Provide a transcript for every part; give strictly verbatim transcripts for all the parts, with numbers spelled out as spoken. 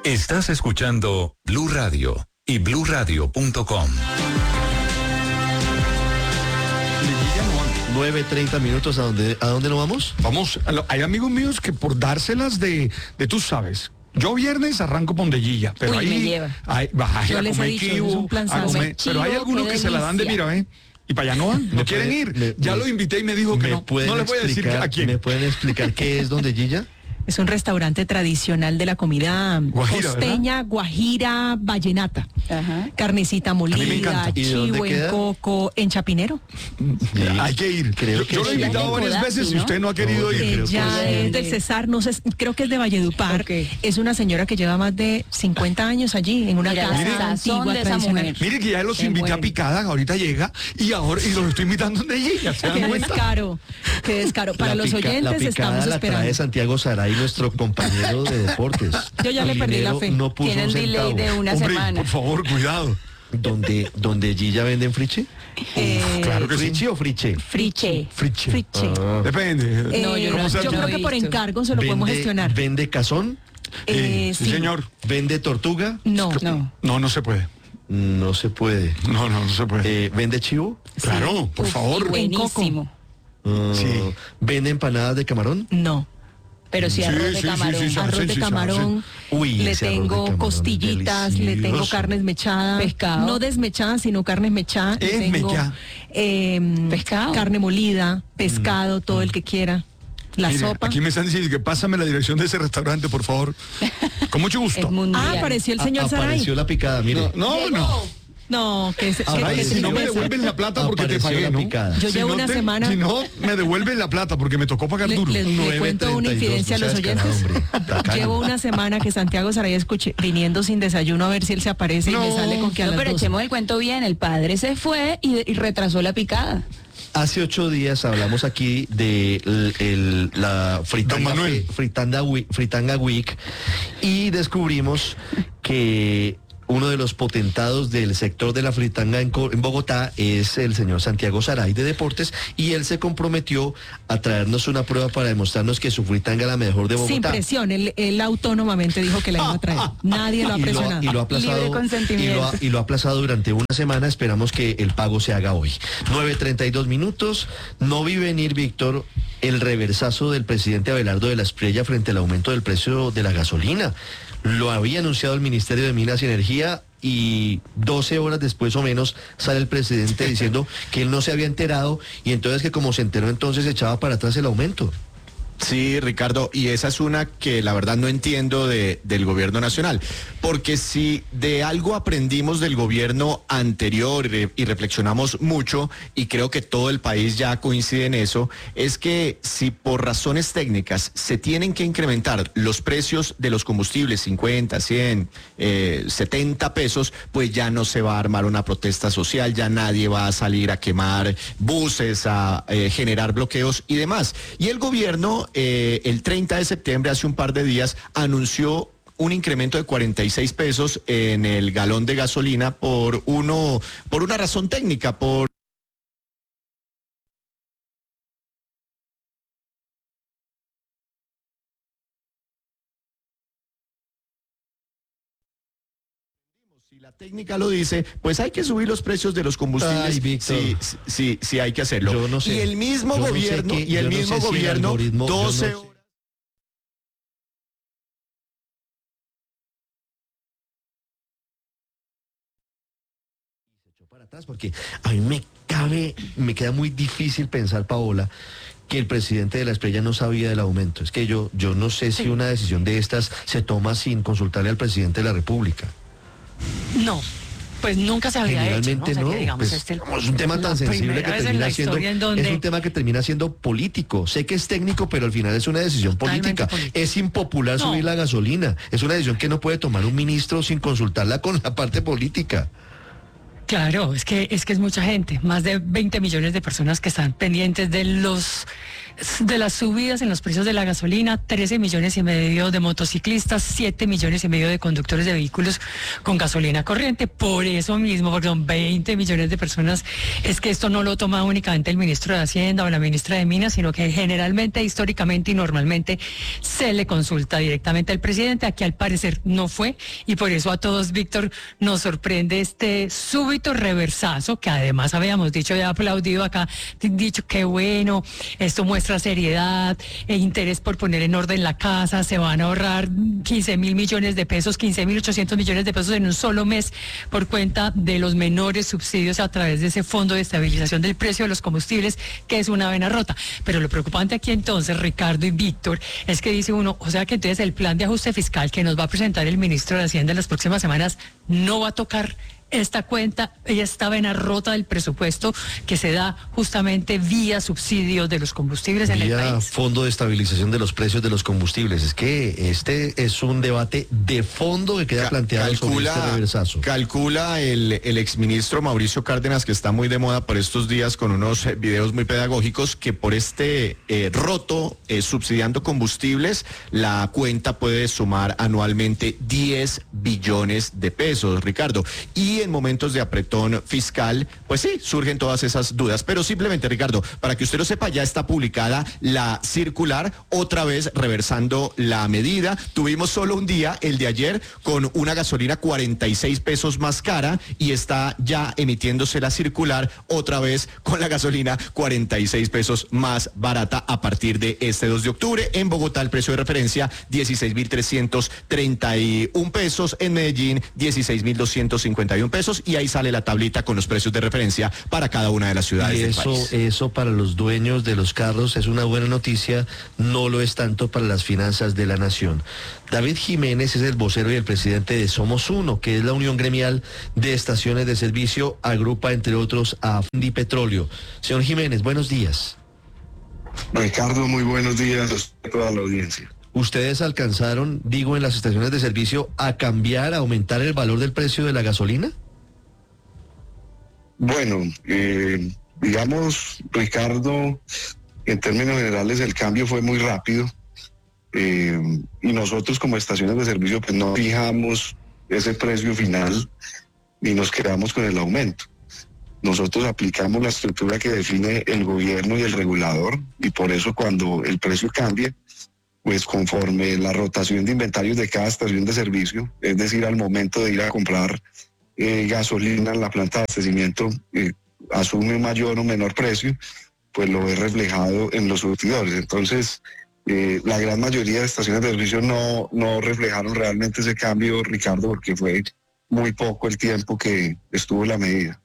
Estás escuchando Blue Radio y blue radio punto com. nueve treinta minutos, ¿a dónde, a dónde nos vamos? Vamos, hay amigos míos que por dárselas de, de tú sabes, yo viernes arranco Pondellilla, pero Uy, ahí me lleva. hay, vas Yo a les he comer dicho, chivo, es un plan a sano. comer- pero hay Chivo, algunos qué que se la dan de delicia. mira, ¿eh? Y para allá no van, no ¿Me quieren puede- ir. me- ya me- lo invité y me dijo que ¿Me no. pueden No les voy a decir explicar- a quién. ¿Me pueden explicar qué es Dondellilla? Es un restaurante tradicional de la comida Guajira, costeña, guajira, vallenata. Ajá. Carnecita me molida, encanta. ¿Y dónde chivo en queda? coco, en Chapinero. Hay que ir. Creo yo que yo lo he sí. invitado Ya varias en veces y Codazzi, usted no ha querido No, yo ir. creo que Ya sí. es del Cesar, no sé, creo que es de Valledupar. Ok. Es una señora que lleva más de cincuenta años allí, en una Mira, casa la sazón antigua, de esa tradicional. mujer. Mire que ya los Qué invité a bueno. picada, ahorita llega y ahora y los estoy invitando donde llega. ¿Se dan Qué cuenta? descaro, qué descaro. Para La los pica- oyentes la picada estamos la esperando. trae Santiago Saray, nuestro compañero de deportes. Yo ya le El perdí la dinero fe. No puso Tienen un delay centavo. de una Hombre, semana. por favor, cuidado. ¿Donde, donde Gilla venden friche? Eh, Claro que sí. ¿Friche o friche? Friche. Friche. Friche. Ah. Depende. Eh, No, yo yo no- yo no creo he que por visto. encargo se lo podemos Vende- gestionar. ¿Vende cazón? Eh, sí, sí. señor. ¿Vende tortuga? No, No. No, no se puede. No se puede. No, no, no se puede. Eh, ¿Vende chivo? Claro, por Uf, favor. y En coco. buenísimo. Ah, Sí. ¿Vende empanadas de camarón? no. Pero sí, Sí, arroz sí, de sí, camarón. sí, sí. Arroz sí, de sí, camarón, Uy, le ese arroz de tengo camarón costillitas, le tengo delicioso. carnes mechadas, Pescado. no desmechadas, sino carnes mechadas, le Es tengo mecha. eh, Pescado. carne molida, pescado, todo el que quiera, la Mire, sopa. Aquí me están diciendo que pásame la dirección de ese restaurante, por favor. Con mucho gusto. Es mundial. Ah, apareció el señor A- Saray. Apareció la picada, mire. No, no. No, que es, que- Saray, que si no me tristeza. devuelven la plata porque te Apareció pagué, la ¿no? picada. Yo Si llevo no una te- semana- Si no, me devuelven la plata porque me tocó pagar Le, duro. le- le cuento una infidencia a los oyentes. Llevo una semana que Santiago Saray escuché viniendo sin desayuno a ver si él se aparece y No, me sale con que a No, las pero doce. echemos el cuento bien. El padre se fue y, y retrasó la picada. Hace ocho días hablamos aquí de el- el- la fritanga, Don Manuel. fe- fritanga, Week- fritanga Week y descubrimos que uno de los potentados del sector de la fritanga en, Co- en Bogotá es el señor Santiago Saray de Deportes y él se comprometió a traernos una prueba para demostrarnos que su fritanga es la mejor de Sin Bogotá. presión, él, él autónomamente dijo que la iba a traer. Nadie lo ha y, lo, presionado. y lo ha aplazado Libre y consentimiento. lo, ha, y lo ha aplazado durante una semana. Esperamos que el pago se haga hoy. nueve treinta y dos minutos. No vi venir, Víctor, el reversazo del presidente Abelardo de la Espriella frente al aumento del precio de la gasolina. Lo había anunciado el Ministerio de Minas y Energía y doce horas después o menos sale el presidente diciendo que él no se había enterado y entonces que como se enteró entonces echaba para atrás el aumento. Sí, Ricardo, y esa es una que la verdad no entiendo de, del gobierno nacional, porque si de algo aprendimos del gobierno anterior y, re- y reflexionamos mucho, y creo que todo el país ya coincide en eso, es que si por razones técnicas se tienen que incrementar los precios de los combustibles, cincuenta, cien, eh, setenta pesos, pues ya no se va a armar una protesta social, ya nadie va a salir a quemar buses, a eh, generar bloqueos y demás. Y el gobierno eh, el treinta de septiembre, hace un par de días, anunció un incremento de cuarenta y seis pesos en el galón de gasolina por uno, por una razón técnica, por si la técnica lo dice, pues hay que subir los precios de los combustibles. Ay, Víctor. sí, sí, sí, sí hay que hacerlo. Yo no sé. Y el mismo Yo no sé gobierno, qué- y el yo no mismo sé si el gobierno, algoritmo- yo no doce sé. horas. Para atrás, porque a mí me cabe, me queda muy difícil pensar, Paola, que el presidente de la Espriella no sabía del aumento. Es que yo, yo no sé si una decisión de estas se toma sin consultarle al presidente de la República. No, pues nunca se había hecho. Generalmente ¿no? O no. sea, que, digamos, pues, este- como es un tema la tan sensible que primera vez en termina la siendo, historia en donde- es un tema que termina siendo político. Sé que es técnico, pero al final es una decisión Totalmente política. política. Es impopular No. subir la gasolina. Es una decisión que no puede tomar un ministro sin consultarla con la parte política. Claro, es que es que es mucha gente, más de veinte millones de personas que están pendientes de los de las subidas en los precios de la gasolina, trece millones y medio de motociclistas, siete millones y medio de conductores de vehículos con gasolina corriente. Por eso mismo, porque son veinte millones de personas, es que esto no lo toma únicamente el ministro de Hacienda o la ministra de Minas, sino que generalmente, históricamente y normalmente se le consulta directamente al presidente. Aquí al parecer no fue, y por eso a todos, Víctor, nos sorprende este súbito reversazo, que además habíamos dicho, ya aplaudido acá, dicho que bueno, esto muestra seriedad e interés por poner en orden la casa, se van a ahorrar quince mil millones de pesos, quince mil ochocientos millones de pesos en un solo mes por cuenta de los menores subsidios a través de ese fondo de estabilización del precio de los combustibles, que es una vena rota. Pero lo preocupante aquí entonces, Ricardo y Víctor, es que dice uno, o sea que entonces el plan de ajuste fiscal que nos va a presentar el ministro de Hacienda en las próximas semanas no va a tocar esta cuenta, esta vena rota del presupuesto que se da justamente vía subsidios de los combustibles en el Vía país. Fondo de Estabilización de los Precios de los Combustibles. Es que este es un debate de fondo que queda Ca- planteado calcula, sobre este reversazo. Calcula el, el exministro Mauricio Cárdenas, que está muy de moda por estos días con unos eh, videos muy pedagógicos, que por este eh, roto eh, subsidiando combustibles, la cuenta puede sumar anualmente diez billones de pesos, Ricardo. Y en momentos de apretón fiscal, pues sí, surgen todas esas dudas. Pero simplemente, Ricardo, para que usted lo sepa, ya está publicada la circular, otra vez reversando la medida. Tuvimos solo un día, el de ayer, con una gasolina cuarenta y seis pesos más cara, y está ya emitiéndose la circular otra vez con la gasolina cuarenta y seis pesos más barata a partir de este dos de octubre. En Bogotá el precio de referencia dieciséis mil trescientos treinta y uno pesos, en Medellín dieciséis mil doscientos cincuenta y uno pesos, y ahí sale la tablita con los precios de referencia para cada una de las ciudades Y del eso, país. eso para los dueños de los carros es una buena noticia, no lo es tanto para las finanzas de la nación. David Jiménez es el vocero y el presidente de Somos Uno, que es la unión gremial de estaciones de servicio, agrupa entre otros a Fundipetróleo. Señor Jiménez, buenos días. Ricardo, muy buenos días a toda la audiencia. ¿Ustedes alcanzaron, digo, en las estaciones de servicio a cambiar, a aumentar el valor del precio de la gasolina? Bueno, eh, digamos, Ricardo, en términos generales el cambio fue muy rápido, eh, y nosotros como estaciones de servicio pues no fijamos ese precio final ni nos quedamos con el aumento. Nosotros aplicamos la estructura que define el gobierno y el regulador, y por eso cuando el precio cambia, pues conforme la rotación de inventarios de cada estación de servicio, es decir, al momento de ir a comprar eh, gasolina en la planta de abastecimiento, eh, asume un mayor o menor precio, pues lo ve reflejado en los surtidores. Entonces, eh, la gran mayoría de estaciones de servicio no, no reflejaron realmente ese cambio, Ricardo, porque fue muy poco el tiempo que estuvo la medida.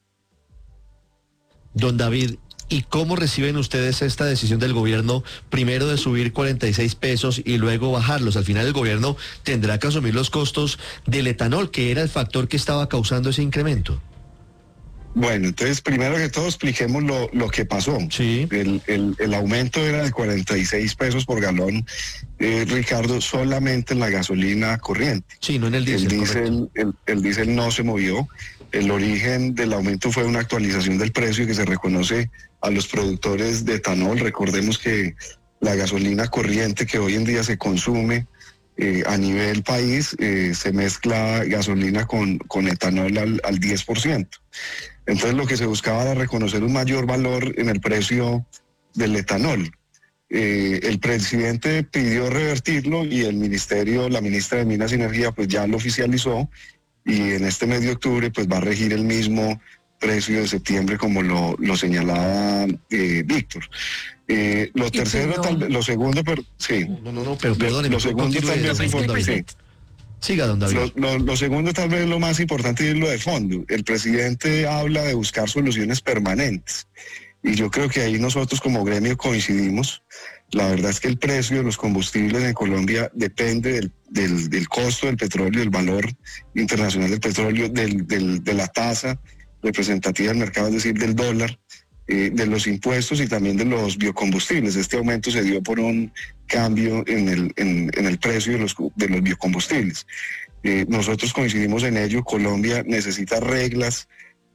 Don David, ¿y cómo reciben ustedes esta decisión del gobierno, primero de subir cuarenta y seis pesos y luego bajarlos? Al final el gobierno tendrá que asumir los costos del etanol, que era el factor que estaba causando ese incremento. Bueno, entonces primero que todo expliquemos lo, lo que pasó. Sí. El, el, el aumento era de cuarenta y seis pesos por galón, eh, Ricardo, solamente en la gasolina corriente. Sí, no en el diésel. El diésel, el, el diésel no se movió. El origen del aumento fue una actualización del precio que se reconoce a los productores de etanol. Recordemos que la gasolina corriente que hoy en día se consume eh, a nivel país, eh, se mezcla gasolina con, con etanol al, al diez por ciento. Entonces lo que se buscaba era reconocer un mayor valor en el precio del etanol. Eh, el presidente pidió revertirlo y el ministerio, la ministra de Minas y Energía, pues ya lo oficializó, y en este mes de octubre pues va a regir el mismo precio de septiembre, como lo, lo señalaba eh, Víctor. Eh, lo tercero, tal vez, lo segundo, pero sí. No, no, no, pero perdóneme. Lo, lo segundo tal vez es importante. Sí. Siga, don David. Lo, lo, lo segundo tal vez lo más importante es lo de fondo. El presidente habla de buscar soluciones permanentes, y yo creo que ahí nosotros como gremio coincidimos. La verdad es que el precio de los combustibles en Colombia depende del, del, del costo del petróleo, del valor internacional del petróleo, del, del, de la tasa representativa del mercado, es decir, del dólar, eh, de los impuestos y también de los biocombustibles. Este aumento se dio por un cambio en el, en, en el precio de los, de los biocombustibles. Eh, nosotros coincidimos en ello. Colombia necesita reglas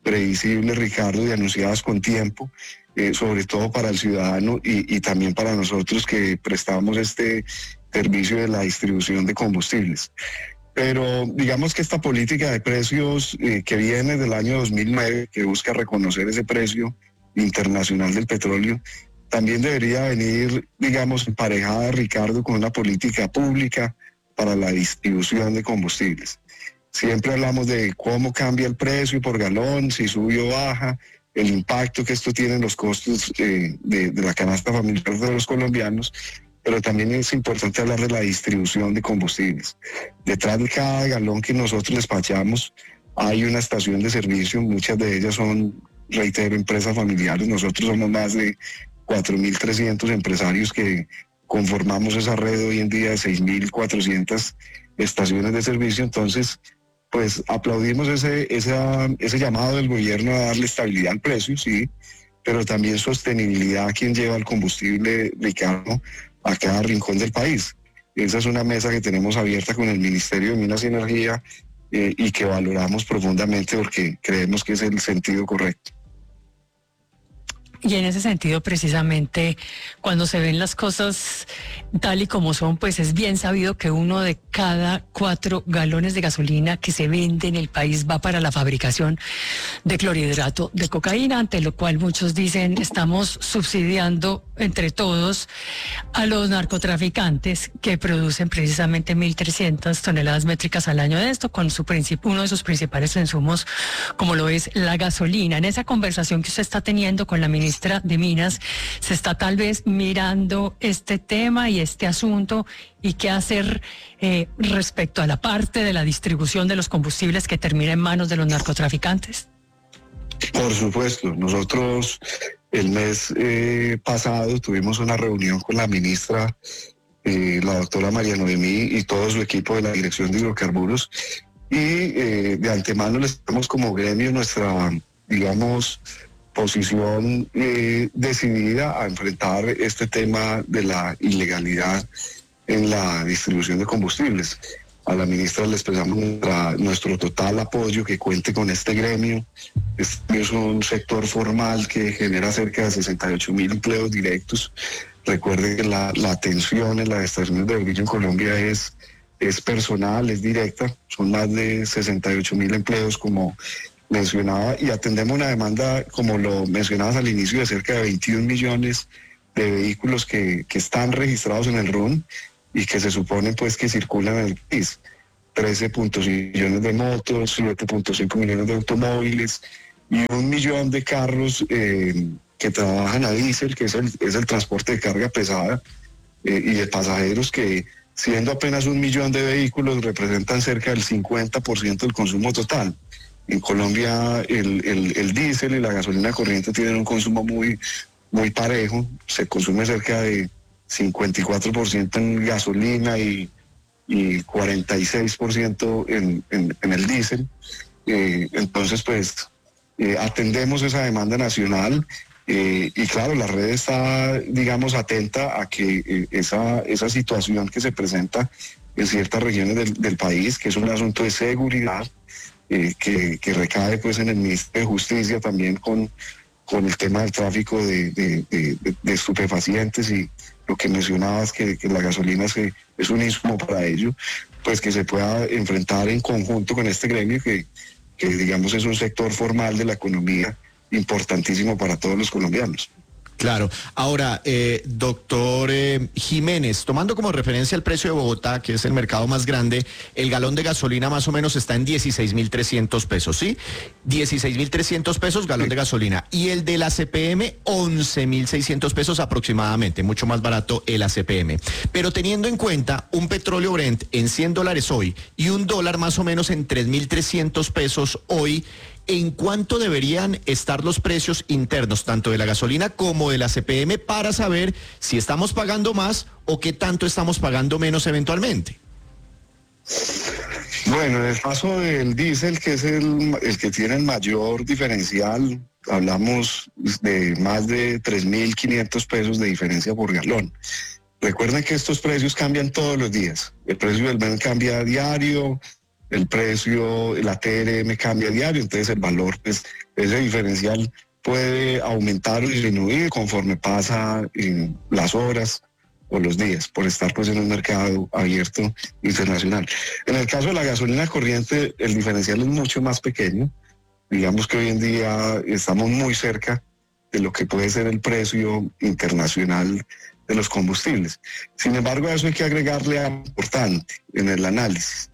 previsibles, Ricardo, y anunciadas con tiempo, eh, sobre todo para el ciudadano y, y también para nosotros que prestamos este servicio de la distribución de combustibles. Pero digamos que esta política de precios eh, que viene del año dos mil nueve, que busca reconocer ese precio internacional del petróleo, también debería venir, digamos, emparejada, Ricardo, con una política pública para la distribución de combustibles. Siempre hablamos de cómo cambia el precio por galón, si sube o baja, el impacto que esto tiene en los costos eh, de, de la canasta familiar de los colombianos, pero también es importante hablar de la distribución de combustibles. Detrás de cada galón que nosotros despachamos hay una estación de servicio, muchas de ellas son, reitero, empresas familiares. Nosotros somos más de cuatro mil trescientos empresarios que conformamos esa red hoy en día de seis mil cuatrocientas estaciones de servicio. Entonces, pues aplaudimos ese, esa, ese llamado del gobierno a darle estabilidad al precio, sí, pero también sostenibilidad a quien lleva el combustible, Ricardo, a cada rincón del país. Esa es una mesa que tenemos abierta con el Ministerio de Minas y Energía eh, y que valoramos profundamente porque creemos que es el sentido correcto. Y en ese sentido, precisamente, cuando se ven las cosas tal y como son, pues es bien sabido que uno de cada cuatro galones de gasolina que se vende en el país va para la fabricación de clorhidrato de cocaína, ante lo cual muchos dicen estamos subsidiando entre todos a los narcotraficantes que producen precisamente mil trescientas toneladas métricas al año de esto, con su uno de sus principales insumos, como lo es la gasolina. En esa conversación que usted está teniendo con la ministra ministra de Minas, se está tal vez mirando este tema y este asunto y qué hacer eh, respecto a la parte de la distribución de los combustibles que termina en manos de los narcotraficantes? Por supuesto, nosotros el mes eh, pasado tuvimos una reunión con la ministra, eh, la doctora María Noemí y todo su equipo de la Dirección de Hidrocarburos, y eh, de antemano les damos como gremio nuestra, digamos, posición eh, decidida a enfrentar este tema de la ilegalidad en la distribución de combustibles. A la ministra le expresamos nuestra, nuestro total apoyo, que cuente con este gremio. Este es un sector formal que genera cerca de sesenta y ocho mil empleos directos. Recuerden que la, la atención en las estaciones de servicio en Colombia es, es personal, es directa. Son más de sesenta y ocho mil empleos, como mencionaba, y atendemos una demanda, como lo mencionabas al inicio, de cerca de veintiún millones de vehículos que, que están registrados en el R U N y que se supone pues que circulan en el país. trece punto cinco millones de motos, siete punto cinco millones de automóviles y un millón de carros eh, que trabajan a diésel, que es el, es el transporte de carga pesada eh, y de pasajeros, que siendo apenas un millón de vehículos representan cerca del cincuenta por ciento del consumo total. En Colombia el, el, el diésel y la gasolina corriente tienen un consumo muy, muy parejo. Se consume cerca de cincuenta y cuatro por ciento en gasolina y, y cuarenta y seis por ciento en, en, en el diésel. Eh, entonces, pues, eh, atendemos esa demanda nacional eh, y claro, la red está, digamos, atenta a que eh, esa, esa situación que se presenta en ciertas regiones del, del país, que es un asunto de seguridad, Eh, que, que recae pues en el Ministerio de Justicia también con, con el tema del tráfico de, de, de, de estupefacientes, y lo que mencionabas que, que la gasolina se, es un insumo para ello, pues que se pueda enfrentar en conjunto con este gremio que, que digamos es un sector formal de la economía importantísimo para todos los colombianos. Claro. Ahora, eh, doctor eh, Jiménez, tomando como referencia el precio de Bogotá, que es el mercado más grande, el galón de gasolina más o menos está en dieciséis mil trescientos pesos, ¿sí? dieciséis mil trescientos pesos galón de gasolina. Y el de la C P M, once mil seiscientos pesos aproximadamente, mucho más barato el A C P M. Pero teniendo en cuenta un petróleo Brent en cien dólares hoy y un dólar más o menos en tres mil trescientos pesos hoy, ¿en cuánto deberían estar los precios internos, tanto de la gasolina como de la C P M, para saber si estamos pagando más o qué tanto estamos pagando menos eventualmente? Bueno, en el caso del diésel, que es el, el que tiene el mayor diferencial, hablamos de más de tres mil quinientos pesos de diferencia por galón. Recuerden que estos precios cambian todos los días. El precio del Brent cambia a diario, el precio, la T R M cambia a diario, entonces el valor, pues ese diferencial puede aumentar o disminuir conforme pasa en las horas o los días, por estar pues en un mercado abierto internacional. En el caso de la gasolina corriente, el diferencial es mucho más pequeño. Digamos que hoy en día estamos muy cerca de lo que puede ser el precio internacional de los combustibles. Sin embargo, a eso hay que agregarle algo importante en el análisis.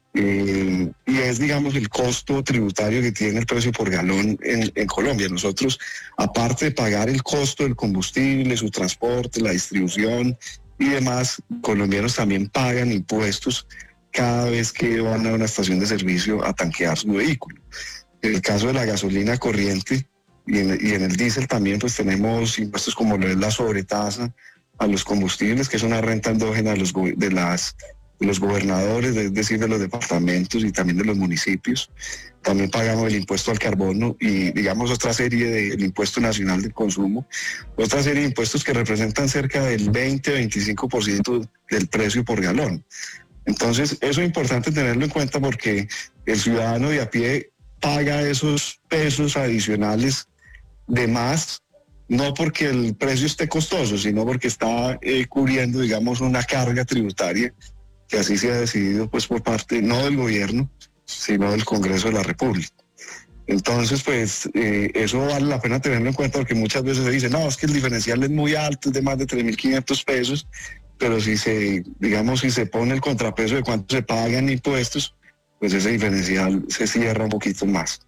Eh, y es, digamos, el costo tributario que tiene el precio por galón en, en Colombia. Nosotros, aparte de pagar el costo del combustible, su transporte, la distribución y demás, colombianos también pagan impuestos cada vez que van a una estación de servicio a tanquear su vehículo. En el caso de la gasolina corriente y en, y en el diésel también, pues tenemos impuestos como lo es la sobretasa a los combustibles, que es una renta endógena de, los, de las de los gobernadores, es decir, de los departamentos y también de los municipios. También pagamos el impuesto al carbono y, digamos, otra serie del impuesto nacional del consumo, otra serie de impuestos que representan cerca del veinte a veinticinco por ciento del precio por galón. Entonces, eso es importante tenerlo en cuenta porque el ciudadano de a pie paga esos pesos adicionales de más, no porque el precio esté costoso, sino porque está eh, cubriendo, digamos, una carga tributaria que así se ha decidido pues por parte no del gobierno, sino del Congreso de la República. Entonces, pues eh, eso vale la pena tenerlo en cuenta porque muchas veces se dice, no, es que el diferencial es muy alto, es de más de tres mil quinientos pesos, pero si se, digamos, si se pone el contrapeso de cuánto se pagan impuestos, pues ese diferencial se cierra un poquito más.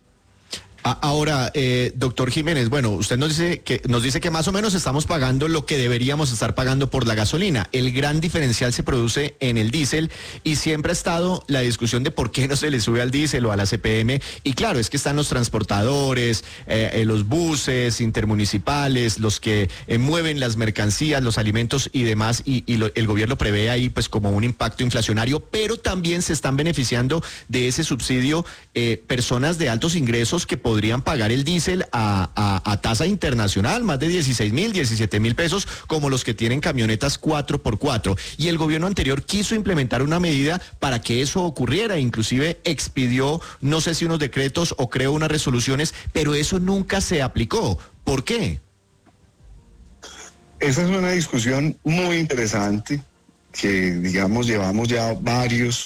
Ahora, eh, doctor Jiménez, bueno, usted nos dice que nos dice que más o menos estamos pagando lo que deberíamos estar pagando por la gasolina. El gran diferencial se produce en el diésel y siempre ha estado la discusión de por qué no se le sube al diésel o a la C P M. Y claro, es que están los transportadores, eh, eh, los buses intermunicipales, los que eh, mueven las mercancías, los alimentos y demás, y, y lo, el gobierno prevé ahí pues como un impacto inflacionario, pero también se están beneficiando de ese subsidio eh, personas de altos ingresos que podrían pagar el diésel a, a, a tasa internacional, más de dieciséis mil, diecisiete mil pesos, como los que tienen camionetas cuatro por cuatro. Y el gobierno anterior quiso implementar una medida para que eso ocurriera, inclusive expidió, no sé si unos decretos o creó unas resoluciones, pero eso nunca se aplicó. ¿Por qué? Esa es una discusión muy interesante que, digamos, llevamos ya varios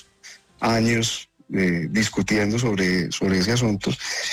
años eh, discutiendo sobre, sobre ese asunto.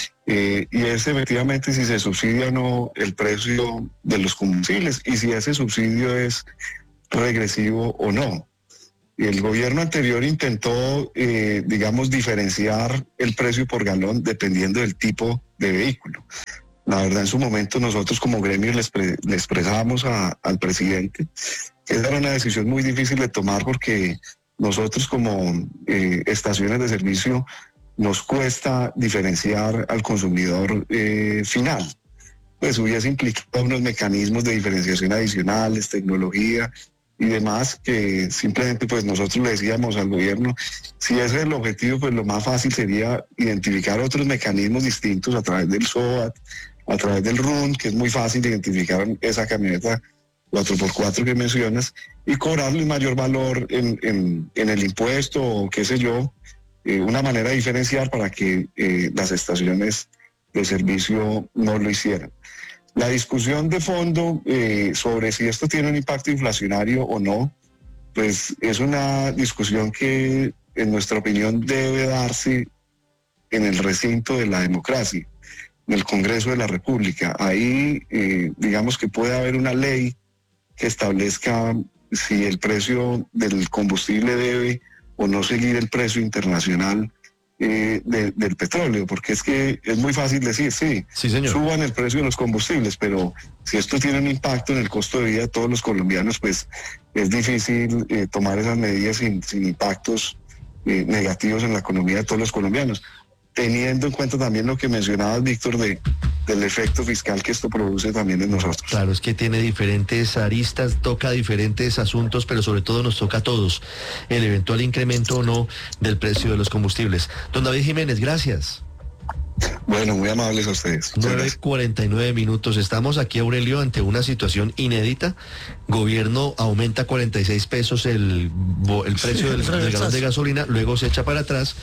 Eh, y es efectivamente si se subsidia o no el precio de los combustibles y si ese subsidio es regresivo o no. El gobierno anterior intentó, eh, digamos, diferenciar el precio por galón dependiendo del tipo de vehículo. La verdad, en su momento nosotros como gremio le, expre le expresábamos a, al presidente que esa era una decisión muy difícil de tomar porque nosotros como eh, estaciones de servicio nos cuesta diferenciar al consumidor eh, final. Pues hubiese implicado unos mecanismos de diferenciación adicionales, tecnología y demás, que simplemente pues nosotros le decíamos al gobierno, si ese es el objetivo, pues lo más fácil sería identificar otros mecanismos distintos a través del S O A T, a través del R U N, que es muy fácil identificar esa camioneta cuatro por cuatro que mencionas, y cobrarle un mayor valor en, en, en el impuesto o qué sé yo, Eh, una manera de diferenciar para que eh, las estaciones de servicio no lo hicieran. La discusión de fondo eh, sobre si esto tiene un impacto inflacionario o no, pues es una discusión que en nuestra opinión debe darse en el recinto de la democracia, en el Congreso de la República. Ahí eh, digamos que puede haber una ley que establezca si el precio del combustible debe o no seguir el precio internacional eh, de, del petróleo, porque es que es muy fácil decir, sí, sí señor, suban el precio de los combustibles, pero si esto tiene un impacto en el costo de vida de todos los colombianos, pues es difícil eh, tomar esas medidas sin, sin impactos eh, negativos en la economía de todos los colombianos, teniendo en cuenta también lo que mencionabas, Víctor, de, del efecto fiscal que esto produce también en nosotros. Claro, es que tiene diferentes aristas, toca diferentes asuntos, pero sobre todo nos toca a todos el eventual incremento o no del precio de los combustibles. Don David Jiménez, gracias. Bueno, muy amables a ustedes. nueve cuarenta y nueve minutos. Estamos aquí, Aurelio, ante una situación inédita. Gobierno aumenta cuarenta y seis pesos el, el precio Sí, del, del galón de gasolina, luego se echa para atrás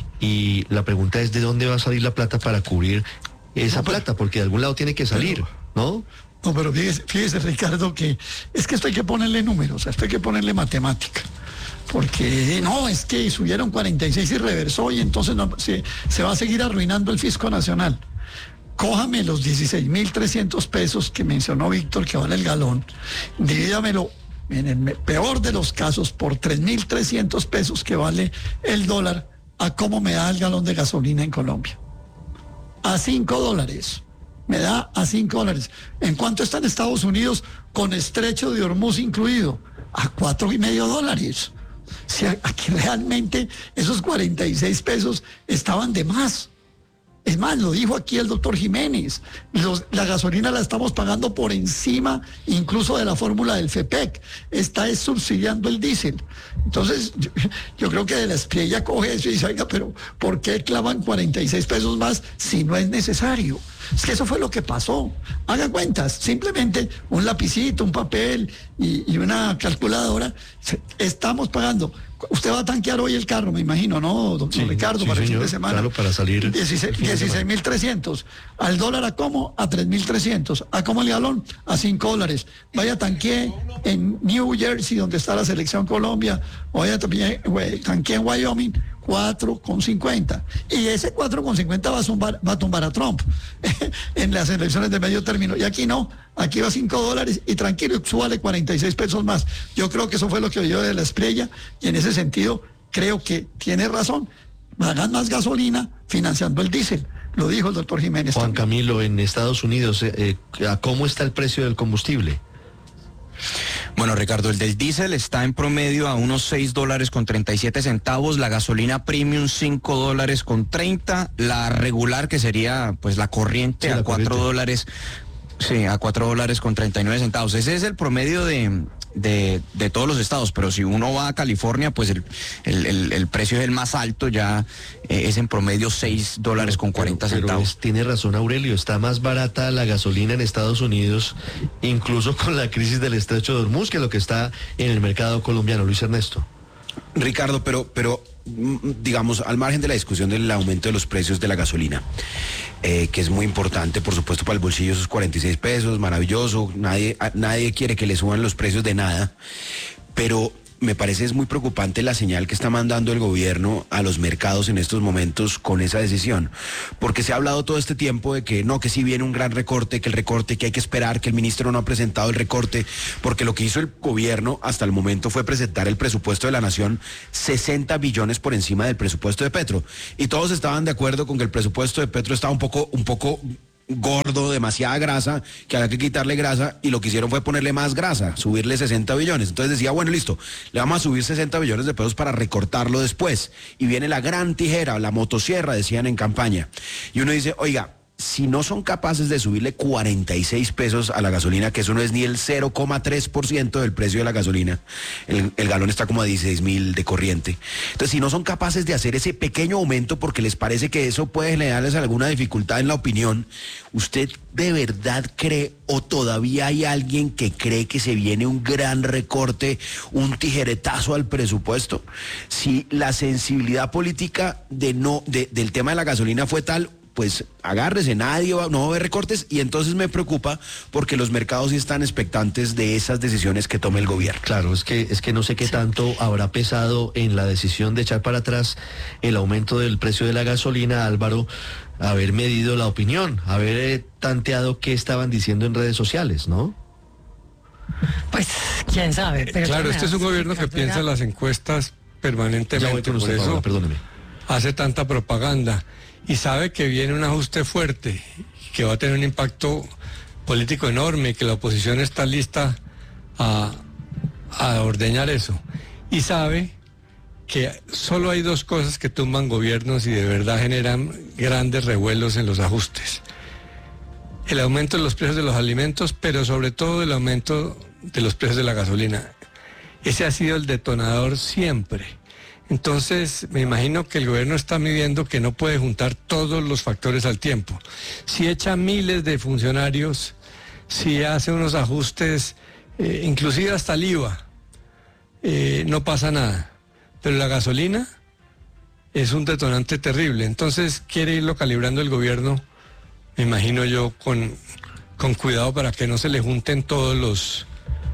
y la pregunta es de dónde va a salir la plata para cubrir esa no, pero, plata, porque de algún lado tiene que salir, pero, ¿no? No, pero fíjese, fíjese, Ricardo, que es que esto hay que ponerle números, esto hay que ponerle matemática. Porque no, es que subieron cuarenta y seis y reversó y entonces no, se, se va a seguir arruinando el fisco nacional. Cójame los dieciséis mil trescientos pesos que mencionó Víctor que vale el galón, divídamelo en el peor de los casos por tres mil trescientos pesos que vale el dólar, a cómo me da el galón de gasolina en Colombia. A cinco dólares. Me da a cinco dólares. ¿En cuánto está en Estados Unidos con estrecho de Hormuz incluido? A cuatro y medio dólares. Si aquí realmente esos cuarenta y seis pesos estaban de más. Es más, lo dijo aquí el doctor Jiménez, los, la gasolina la estamos pagando por encima incluso de la fórmula del FEPEC, está es subsidiando el diésel. Entonces, yo, yo creo que de la Espriella coge eso y dice, oiga, pero ¿por qué clavan cuarenta y seis pesos más si no es necesario? Es que eso fue lo que pasó. Haga cuentas, simplemente un lapicito, un papel y, y una calculadora. Estamos pagando. Usted va a tanquear hoy el carro, me imagino, ¿no, doctor Sí, Ricardo, sí, para el señor, fin de semana? Claro, para salir. dieciséis mil trescientos. Al dólar, ¿a cómo? A tres mil trescientos. ¿A cómo el galón? A cinco dólares. Vaya tanquee en New Jersey, donde está la selección Colombia, o vaya tanquee en Wyoming, cuatro con cincuenta. Y ese cuatro con cincuenta va a tumbar, va a tumbar a Trump en las elecciones de medio término. Y aquí no, aquí va a cinco dólares y tranquilo, súbale cuarenta y seis pesos más. Yo creo que eso fue lo que oyó de la Espriella y en ese sentido creo que tiene razón. Hagan más gasolina financiando el diésel. Lo dijo el doctor Jiménez. Juan también. Camilo, en Estados Unidos, eh, eh, ¿a cómo está el precio del combustible? Bueno, Ricardo, el del diésel está en promedio a unos seis dólares con treinta y siete centavos, la gasolina premium cinco dólares con treinta, la regular, que sería pues la corriente, sí, a la cuatro dólares, sí, a cuatro dólares con treinta y nueve centavos. Ese es el promedio de, de, de todos los estados, pero si uno va a California, pues el, el, el, el precio es el más alto, ya eh, es en promedio seis dólares con cuarenta Pero, pero centavos. es- tiene razón Aurelio, está más barata la gasolina en Estados Unidos, incluso con la crisis del estrecho de Hormuz, que lo que está en el mercado colombiano. Luis Ernesto. Ricardo, pero, pero mm, digamos, al margen de la discusión del aumento de los precios de la gasolina, eh, que es muy importante, por supuesto, para el bolsillo, esos cuarenta y seis pesos, maravilloso, nadie, a- nadie quiere que le suban los precios de nada, pero me parece es muy preocupante la señal que está mandando el gobierno a los mercados en estos momentos con esa decisión, porque se ha hablado todo este tiempo de que no, que sí viene un gran recorte, que el recorte, que hay que esperar, que el ministro no ha presentado el recorte, porque lo que hizo el gobierno hasta el momento fue presentar el presupuesto de la nación sesenta billones por encima del presupuesto de Petro, y todos estaban de acuerdo con que el presupuesto de Petro estaba un poco, un poco gordo, demasiada grasa, que había que quitarle grasa, y lo que hicieron fue ponerle más grasa, subirle sesenta billones. Entonces decía, bueno, listo, le vamos a subir sesenta billones de pesos para recortarlo después. Y viene la gran tijera, la motosierra, decían en campaña. Y uno dice, oiga, si no son capaces de subirle cuarenta y seis pesos a la gasolina, que eso no es ni el cero coma tres por ciento del precio de la gasolina, el, el galón está como a dieciséis mil de corriente. Entonces, si no son capaces de hacer ese pequeño aumento porque les parece que eso puede generarles alguna dificultad en la opinión, ¿usted de verdad cree o todavía hay alguien que cree que se viene un gran recorte, un tijeretazo al presupuesto? Si la sensibilidad política de no, de, del tema de la gasolina fue tal, pues agárrese, nadie va, no va a haber recortes, y entonces me preocupa porque los mercados sí están expectantes de esas decisiones que tome el gobierno. Claro, es que es que no sé qué tanto habrá pesado en la decisión de echar para atrás el aumento del precio de la gasolina, Álvaro, haber medido la opinión, haber eh, tanteado qué estaban diciendo en redes sociales, ¿no? Pues quién sabe. Pero Claro, ¿qué este es un me hace, gobierno que Ricardo? piensa en las encuestas Ya voy permanentemente, con por usted, eso Paola, perdóneme. hace tanta propaganda y sabe que viene un ajuste fuerte, que va a tener un impacto político enorme, que la oposición está lista a, a ordeñar eso. Y sabe que solo hay dos cosas que tumban gobiernos y de verdad generan grandes revuelos en los ajustes. El aumento de los precios de los alimentos, pero sobre todo el aumento de los precios de la gasolina. Ese ha sido el detonador siempre. Entonces, me imagino que el gobierno está midiendo que no puede juntar todos los factores al tiempo. Si echa miles de funcionarios, si hace unos ajustes, eh, inclusive hasta el I V A, eh, no pasa nada. Pero la gasolina es un detonante terrible. Entonces, quiere irlo calibrando el gobierno, me imagino yo, con, con cuidado para que no se le junten todos los,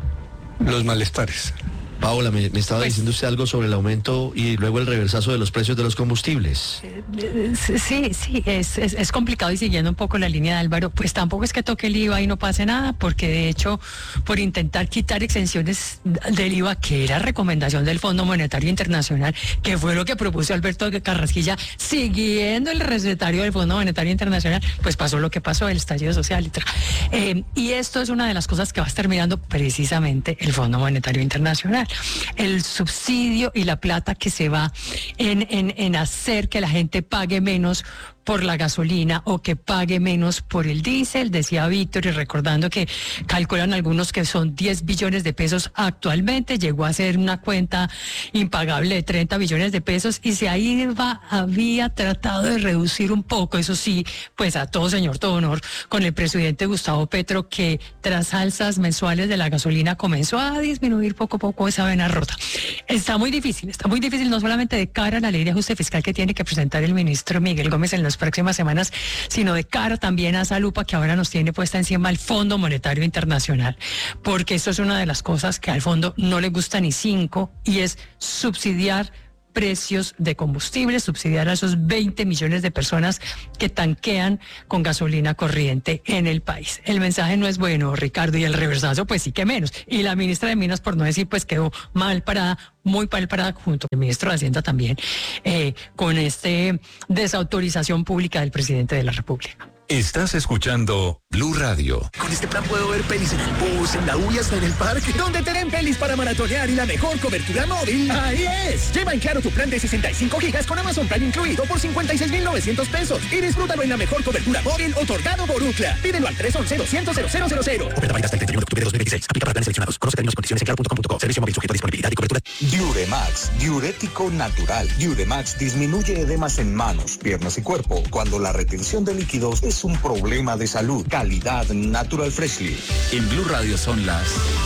los malestares. Paola, me, me estaba pues, diciendo usted algo sobre el aumento y luego el reversazo de los precios de los combustibles. Sí, sí, es, es, es complicado, y siguiendo un poco la línea de Álvaro, pues tampoco es que toque el I V A y no pase nada, porque de hecho, por intentar quitar exenciones del I V A, que era recomendación del Fondo Monetario Internacional, que fue lo que propuso Alberto Carrasquilla, siguiendo el recetario del Fondo Monetario Internacional, pues pasó lo que pasó, el estallido social y tal. Eh, y esto es una de las cosas que va a estar mirando precisamente el Fondo Monetario Internacional. El subsidio y la plata que se va en, en, en hacer que la gente pague menos por la gasolina o que pague menos por el diésel, decía Víctor, y recordando que calculan algunos que son diez billones de pesos actualmente, llegó a ser una cuenta impagable de treinta billones de pesos, y se ahí va, había tratado de reducir un poco, eso sí, pues a todo señor, todo honor, con el presidente Gustavo Petro, que tras alzas mensuales de la gasolina comenzó a disminuir poco a poco esa vena rota. Está muy difícil, está muy difícil, no solamente de cara a la ley de ajuste fiscal que tiene que presentar el ministro Miguel Gómez en los próximas semanas, sino de cara también a esa lupa que ahora nos tiene puesta encima el Fondo Monetario Internacional, porque eso es una de las cosas que al fondo no le gusta ni cinco, y es subsidiar precios de combustible, subsidiar a esos veinte millones de personas que tanquean con gasolina corriente en el país. El mensaje no es bueno, Ricardo, y el reversazo pues sí que menos. Y la ministra de Minas, por no decir, pues quedó mal parada, muy mal parada, junto con el ministro de Hacienda también, eh, con este desautorización pública del presidente de la República. Estás escuchando Blue Radio. Con este plan puedo ver pelis en el bus, en la U y hasta en el parque. ¿Dónde tienen pelis para maratonear y la mejor cobertura móvil? ¡Ahí es! Lleva en Claro tu plan de sesenta y cinco gigas con Amazon Prime incluido por cincuenta y seis mil novecientos pesos. Y disfrútalo en la mejor cobertura móvil otorgado por Ookla. Pídelo al tres once, doscientos, cero cero cero cero. Oferta válida hasta el treinta y uno de octubre de dos mil veintiséis. Aplica para planes seleccionados. Conoce términos y condiciones en claro punto com punto co. Servicio móvil sujeto a disponibilidad y cobertura. Diuremax, diurético natural. Diuremax disminuye edemas en manos, piernas y cuerpo cuando la retención de líquidos es un problema de salud. Calidad Natural Freshly. En Blue Radio son las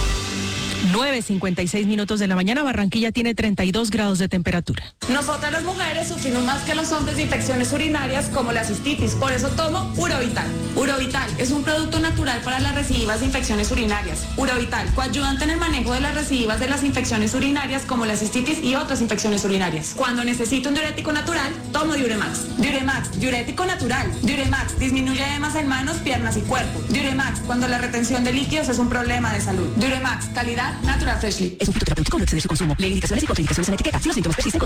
nueve cincuenta y seis minutos de la mañana. Barranquilla tiene treinta y dos grados de temperatura. Nosotras las mujeres sufrimos más que los hombres de infecciones urinarias como la cistitis. Por eso tomo Urovital. Urovital es un producto natural para las recidivas de infecciones urinarias. Urovital, coayudante en el manejo de las recidivas de las infecciones urinarias como la cistitis y otras infecciones urinarias. Cuando necesito un diurético natural, tomo Diuremax. Diuremax, diurético natural. Diuremax disminuye edemas en manos, piernas y cuerpo. Diuremax, cuando la retención de líquidos es un problema de salud. Diuremax, calidad Natural Freshly. Es un fitoterapéutico, no exceder su consumo. Lee indicaciones y contraindicaciones en etiqueta. Si los síntomas persisten,